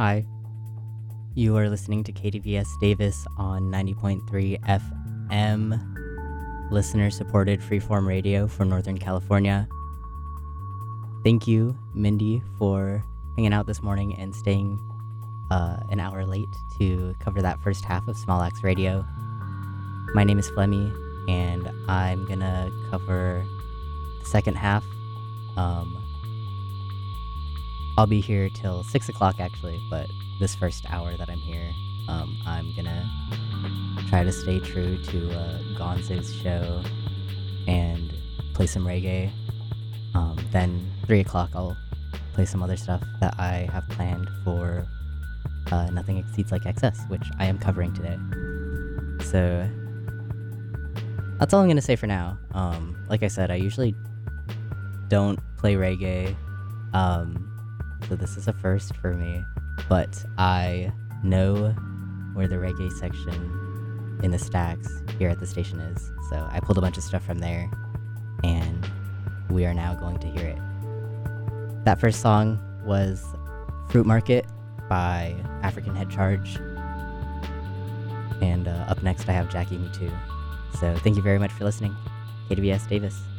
Hi, you are listening to KDVS Davis on 90.3 FM, listener supported freeform radio for Northern California. Thank you, Mindy, for hanging out this morning and staying an hour late to cover that first half of Small Axe Radio. My name is Flemmy, and I'm gonna cover the second half. I'll be here till 6 o'clock actually, but this first hour that I'm here, I'm gonna try to stay true to Gonzo's show and play some reggae. Then 3 o'clock I'll play some other stuff that I have planned for Nothing Exceeds Like Excess, which I am covering today. So that's all I'm gonna say for now. Like I said, I usually don't play reggae, so this is a first for me, but I know where the reggae section in the stacks here at the station is, so I pulled a bunch of stuff from there, and we are now going to hear it. That first song was Fruit Market by African Head Charge, and up next I have Jackie Me Too. So thank you very much for listening. KDVS Davis.